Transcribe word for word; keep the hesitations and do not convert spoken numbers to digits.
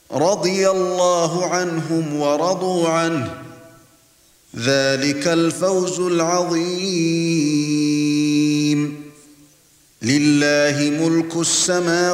رضي الله عنهم ورضوا عنه ذلك الفوز العظيم لله ملك السماوات